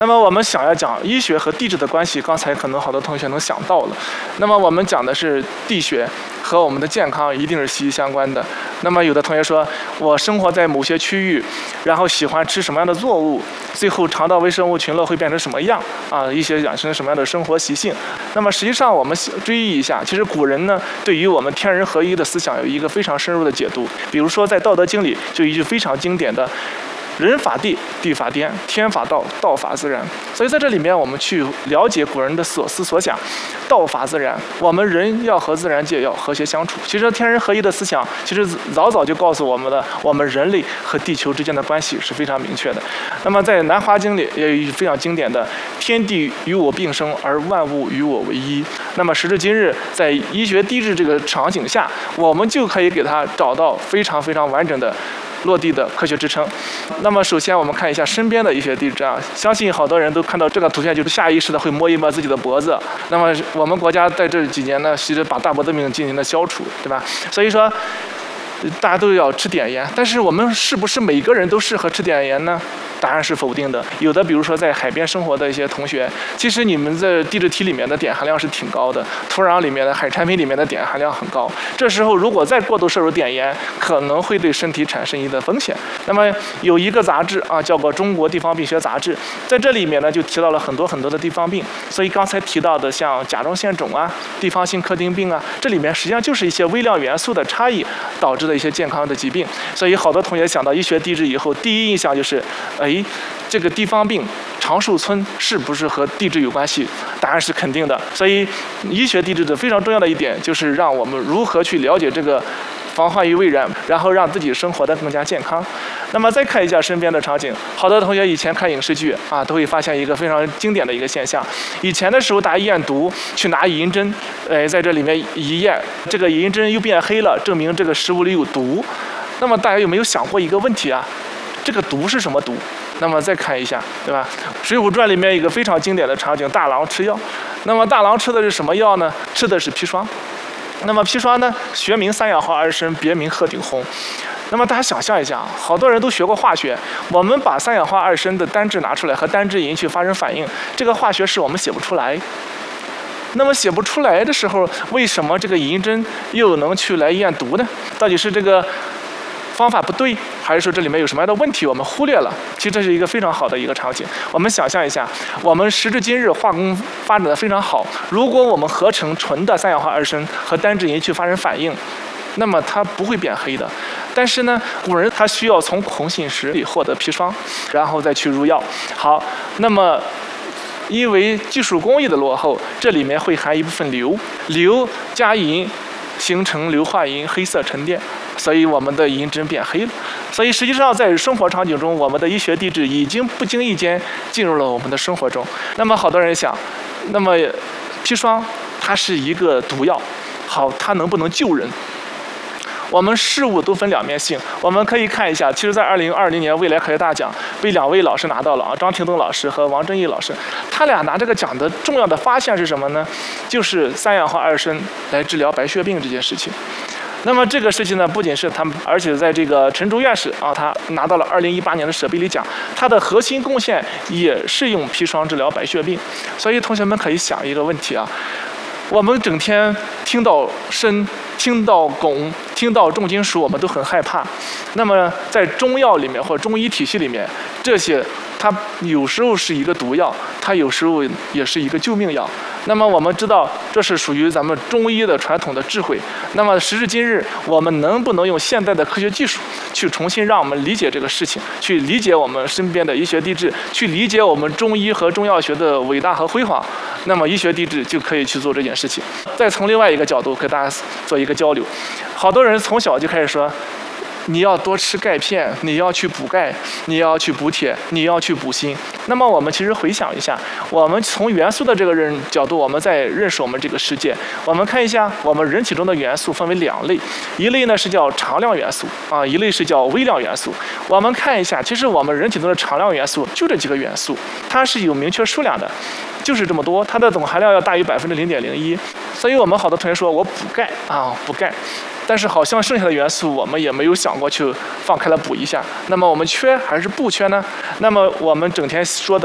那么我们想要讲医学和地质的关系，刚才可能好多同学能想到了。那么我们讲的是地学和我们的健康一定是息息相关的。那么有的同学说，我生活在某些区域，然后喜欢吃什么样的作物，最后肠道微生物群落会变成什么样啊？一些养成什么样的生活习性。那么实际上我们追忆一下，其实古人呢对于我们天人合一的思想有一个非常深入的解读。比如说在《道德经》里就有一句非常经典的。人法地，地法天，天法道，道法自然。所以在这里面，我们去了解古人的所思所想，道法自然。我们人要和自然界要和谐相处。其实天人合一的思想，其实早早就告诉我们了，我们人类和地球之间的关系是非常明确的。那么在《南华经》里也有一句非常经典的：“天地与我并生，而万物与我为一。”那么时至今日，在医学地质这个场景下，我们就可以给它找到非常非常完整的。落地的科学支撑。那么首先我们看一下身边的医学地质啊，相信好多人都看到这个图片，就是下意识的会摸一摸自己的脖子。那么我们国家在这几年呢，其实把大脖子病进行了消除，对吧？所以说大家都要吃碘盐，但是我们是不是每个人都适合吃碘盐呢？答案是否定的。有的，比如说在海边生活的一些同学，其实你们在地质体里面的碘含量是挺高的，土壤里面的海产品里面的碘含量很高。这时候如果再过度摄入碘盐，可能会对身体产生一定的风险。那么有一个杂志啊，叫做《中国地方病学杂志》，在这里面呢就提到了很多很多的地方病。所以刚才提到的像甲状腺肿啊、地方性克汀病啊，这里面实际上就是一些微量元素的差异导致的一些健康的疾病。所以好多同学想到医学地质以后，第一印象就是这个地方病长寿村是不是和地质有关系？答案是肯定的。所以医学地质的非常重要的一点就是让我们如何去了解这个防患于未然，然后让自己生活得更加健康。那么再看一下身边的场景，好多同学以前看影视剧啊，都会发现一个非常经典的一个现象。以前的时候大家验毒去拿银针，在这里面一验，这个银针又变黑了，证明这个食物里有毒。那么大家有没有想过一个问题啊？这个毒是什么毒？那么再看一下，对吧？《水浒传》里面一个非常经典的场景，大郎吃药。那么大郎吃的是什么药呢？吃的是砒霜。那么砒霜呢，学名三氧化二砷，别名鹤顶红。那么大家想象一下，好多人都学过化学，我们把三氧化二砷的单质拿出来和单质银去发生反应，这个化学式我们写不出来。那么写不出来的时候，为什么这个银针又能去来验毒呢？到底是这个方法不对，还是说这里面有什么样的问题我们忽略了？其实这是一个非常好的一个场景。我们想象一下，我们时至今日化工发展的非常好，如果我们合成纯的三氧化二砷和单质银去发生反应，那么它不会变黑的。但是呢，古人他需要从红杏石里获得砒霜，然后再去入药。好，那么因为技术工艺的落后，这里面会含一部分硫，硫加银形成硫化银，黑色沉淀。所以我们的银针变黑了。所以实际上在生活场景中，我们的医学地质已经不经意间进入了我们的生活中。那么好多人想，那么砒霜它是一个毒药，好，它能不能救人？我们事物都分两面性，我们可以看一下，其实在2020年未来科学大奖被2位老师拿到了啊，张廷东老师和王正义老师，他俩拿这个奖的重要的发现是什么呢？就是三氧化二砷来治疗白血病这件事情。那么这个事情呢，不仅是他们，而且在这个陈竹院士啊，他拿到了2018年的舍贝里奖，他的核心贡献也是用砒霜治疗白血病。所以同学们可以想一个问题啊，我们整天听到砷、听到汞、听到重金属，我们都很害怕。那么在中药里面或者中医体系里面，这些它有时候是一个毒药，它有时候也是一个救命药。那么我们知道，这是属于咱们中医的传统的智慧。那么时至今日，我们能不能用现代的科学技术去重新让我们理解这个事情，去理解我们身边的医学地质，去理解我们中医和中药学的伟大和辉煌？那么医学地质就可以去做这件事情。再从另外一个角度跟大家做一个交流，好多人从小就开始说，你要多吃钙片，你要去补钙，你要去补铁，你要去补锌。那么我们其实回想一下，我们从元素的这个角度，我们在认识我们这个世界。我们看一下，我们人体中的元素分为2类，一类呢是叫常量元素啊，一类是叫微量元素。我们看一下，其实我们人体中的常量元素就这几个元素，它是有明确数量的，就是这么多，它的总含量要大于0.01%。所以我们好多同学说我补钙啊，补钙。但是好像剩下的元素我们也没有想过去放开了补一下。那么我们缺还是不缺呢？那么我们整天说的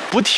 补体